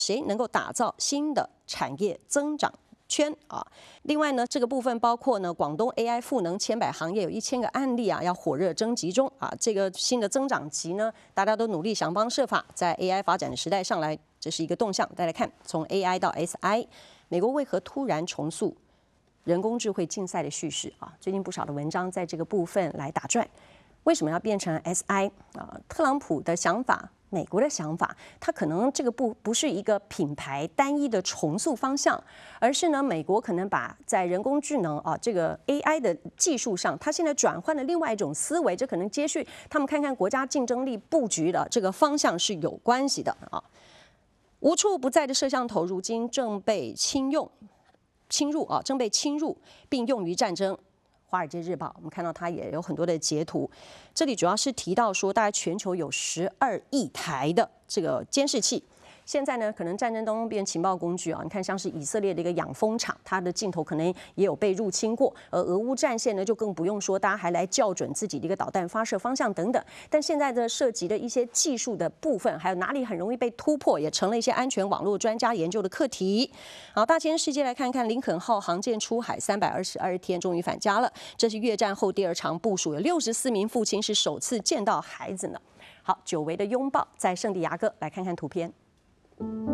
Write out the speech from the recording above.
谁能够打造新的产业增长圈啊？另外呢，这个部分包括呢，广东 AI 赋能千百行业有1000个案例啊，要火热征集中啊。这个新的增长极呢，大家都努力想方设法，在 AI 发展的时代上来，这是一个动向。大家看，从 AI 到 SI， 美国为何突然重塑人工智慧竞赛的叙事啊？最近不少的文章在这个部分来打转。为什么要变成 SI 啊？特朗普的想法，美国的想法，它可能这个不是一个品牌单一的重塑方向，而是呢，美国可能把在人工智能啊这个 AI 的技术上，它现在转换了另外一种思维，这可能接续他们看看国家竞争力布局的这个方向是有关系的啊。无处不在的摄像头，如今正被侵入，并用于战争。《华尔街日报》我们看到它也有很多的截图，这里主要是提到说，大概全球有12亿台的这个监视器。现在呢，可能战争当中变成情报工具啊！你看，像是以色列的一个养蜂场，它的镜头可能也有被入侵过。而俄乌战线呢，就更不用说，大家还来校准自己的一个导弹发射方向等等。但现在的涉及的一些技术的部分，还有哪里很容易被突破，也成了一些安全网络专家研究的课题。好，大千世界来看看，林肯号航舰出海322天，终于返家了。这是越战后第2场部署，有64名父亲是首次见到孩子呢。好，久违的拥抱，在圣地亚哥，来看看图片。